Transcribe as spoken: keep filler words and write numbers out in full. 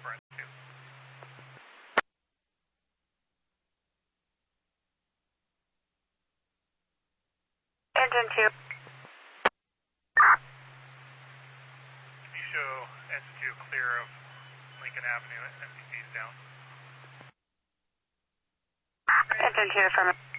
for engine two. Engine two. Can you show engine two clear of Lincoln Avenue, M C Cs down? Engine two, affirmative.